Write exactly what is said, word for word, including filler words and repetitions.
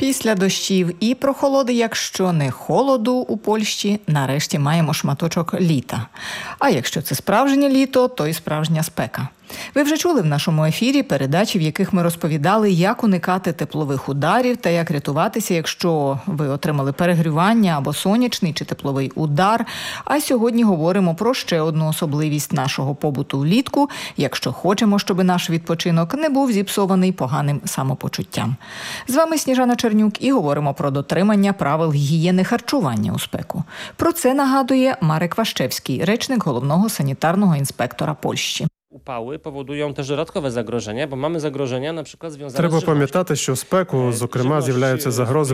Після дощів і прохолоди, якщо не холоду у Польщі, нарешті маємо шматочок літа. А якщо це справжнє літо, то й справжня спека. Ви вже чули в нашому ефірі передачі, в яких ми розповідали, як уникати теплових ударів та як рятуватися, якщо ви отримали перегрівання або сонячний чи тепловий удар. А сьогодні говоримо про ще одну особливість нашого побуту влітку, якщо хочемо, щоб наш відпочинок не був зіпсований поганим самопочуттям. З вами Сніжана Чернюк і говоримо про дотримання правил гігієни харчування у спеку. Про це нагадує Марек Waszczewski, речник головного санітарного інспектора Польщі. Upały powodują też dodatkowe zagrożenia, bo mamy zagrożenia na przykład związane Треба z пам'ятати, що в спеку, зокрема, з'являються загрози